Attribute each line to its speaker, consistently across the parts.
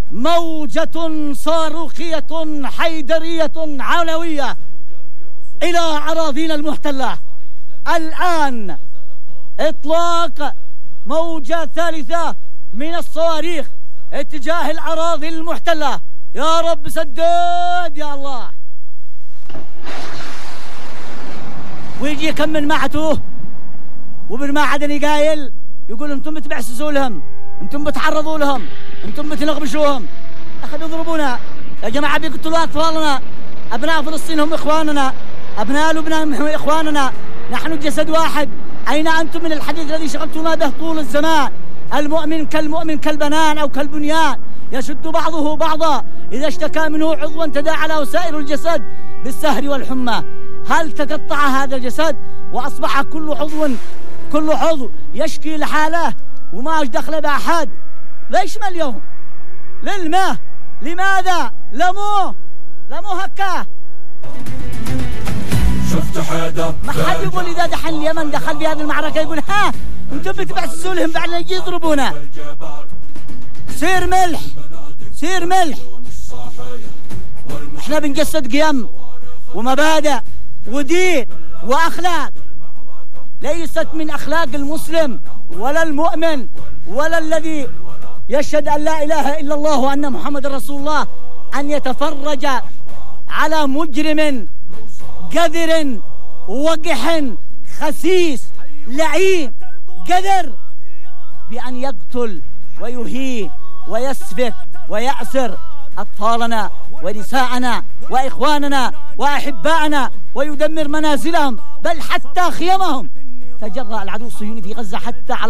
Speaker 1: موجة صاروخية حيدرية علوية إلى أراضينا المحتلة. الآن إطلاق موجة ثالثة من الصواريخ اتجاه الأراضي المحتلة. يا رب سدد يا الله. ويجي كم من معته وبن ما عدني قايل يقول انتم بتبعسسوا لهم، انتم بتعرضوا لهم، انتم بتنغبشوهم. اخي بيضربونا يا جماعه، بيقتلوا اطفالنا. ابناء فلسطين هم اخواننا، ابناء لبنان هم اخواننا، نحن جسد واحد. اين انتم من الحديث الذي شغلتونا به طول الزمان؟ المؤمن كالمؤمن كالبنان او كالبنيان يشد بعضه بعضا، اذا اشتكى منه عضوا تداعى له سائر الجسد بالسهر والحمى. هل تقطع هذا الجسد واصبح كل عضو يشكي لحاله وما دخل باحد؟ ليش ما اليوم؟ للماء. لماذا؟ لمو هكا.
Speaker 2: شفت حدا
Speaker 1: ما حد يقول اذا دحن اليمن دخل في هذه المعركه يقول ها انتم بتبعسسوا لهم بعد يجي يضربونا. سير ملح. احنا بنجسد قيم ومبادئ ودين واخلاق، ليست من اخلاق المسلم ولا المؤمن ولا الذي يشهد ان لا اله الا الله وان محمد رسول الله ان يتفرج على مجرم قذر وقح خسيس لعين قذر بأن يقتل ويهين ويسفك ويأسر أطفالنا ونساءنا وإخواننا وأحبائنا ويدمر منازلهم بل حتى خيمهم. تجرأ العدو الصهيوني في غزة حتى على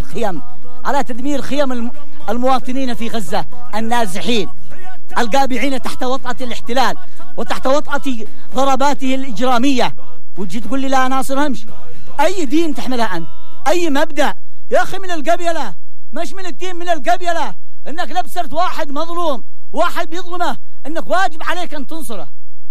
Speaker 1: تدمير خيم المواطنين في غزة النازحين القابعين تحت وطأة الاحتلال وتحت وطأة ضرباته الإجرامية. وتجي تقول لي لا ناصرهمش؟ أي دين تحملها أنت؟ أي مبدأ؟ يا أخي من القبيلة، مش من الدين، من القبيلة. إنك لبسرت واحد مظلوم، واحد بيظلمه، إنك واجب عليك أن تنصره.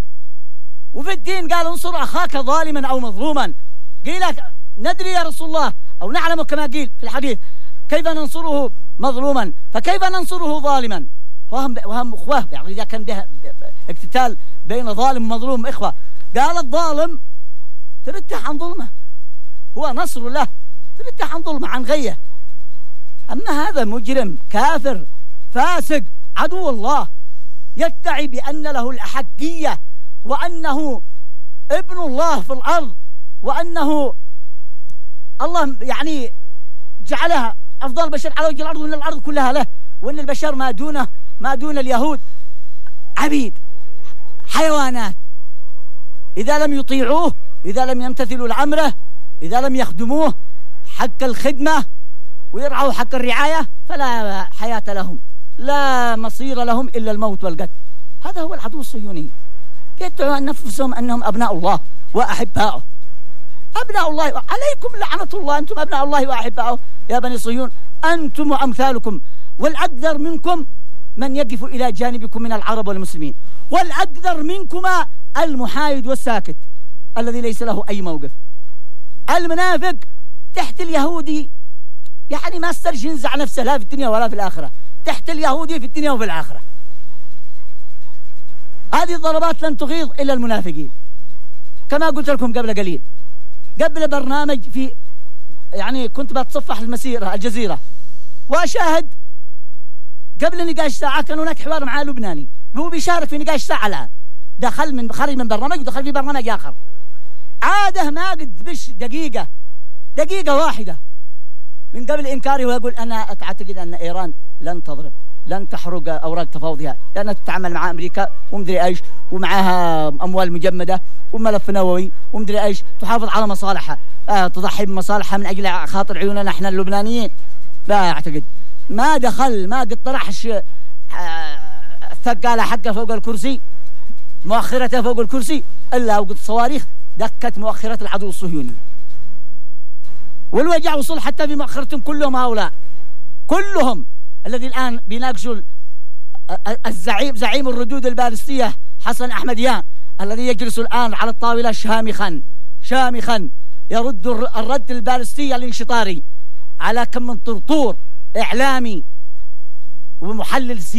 Speaker 1: وفي الدين قال انصر أخاك ظالما أو مظلوما. قيل لك ندري يا رسول الله أو نعلم كما قيل في الحديث كيف ننصره مظلوما فكيف ننصره ظالما. وهم اخوه، يعني اذا كان به اقتتال بين ظالم ومظلوم اخوه. قال الظالم ترتح عن ظلمه، هو نصر له، ترتح عن ظلمه عن غيه. اما هذا مجرم كافر فاسق عدو الله يدعي بان له الاحقيه وانه ابن الله في الارض وانه الله يعني جعلها افضل بشر على وجه الارض وان الارض كلها له وان البشر ما دون اليهود عبيد حيوانات. إذا لم يطيعوه، إذا لم يمتثلوا لأمره، إذا لم يخدموه حق الخدمة ويرعوا حق الرعاية فلا حياة لهم، لا مصير لهم إلا الموت والقتل. هذا هو العدو الصهيوني. يدعوا أن نفسهم أنهم أبناء الله وأحباؤه. أبناء الله عليكم لعنة الله، أنتم أبناء الله وأحباؤه يا بني صهيون، أنتم وأمثالكم. والأقدر منكم من يقف إلى جانبكم من العرب والمسلمين، والأقدر منكما المحايد والساكت الذي ليس له أي موقف. المنافق تحت اليهودي يعني ما استرجي ينزع نفسه لا في الدنيا ولا في الآخرة، تحت اليهودي في الدنيا وفي الآخرة. هذه الضربات لن تغيظ إلا المنافقين. كما قلت لكم قبل قليل، قبل برنامج في يعني كنت بتصفح المسيرة الجزيرة وأشاهد قبل نقاش ساعة كان هناك حوار مع لبناني، هو بيشارك في نقاش ساعة الآن، خرج من برنامج ودخل في برنامج آخر. عاده ما قد بش دقيقة واحدة من قبل إنكاري ويقول أنا أعتقد أن إيران لن تضرب، لن تحرق أوراق تفاوضها، لأنها تتعامل مع أمريكا ومدري إيش ومعها أموال مجمدة وملف نووي ومدري إيش، تحافظ على مصالحها، تضحي بمصالحها من أجل خاطر عيوننا نحن اللبنانيين. لا أعتقد، ما دخل، ما قد طرحش الثقالة حقه فوق الكرسي، مؤخرته فوق الكرسي، إلا وقد صواريخ دكت مؤخرة العدو الصهيوني. والوجع وصل حتى في مؤخرتهم كلهم، هؤلاء كلهم الذي الآن بيناقشوا زعيم الردود البالستية حسن أحمديان الذي يجلس الآن على الطاولة شامخا يرد الرد البالستي الانشطاري على كم من طرطور إعلامي ومحلل سياسي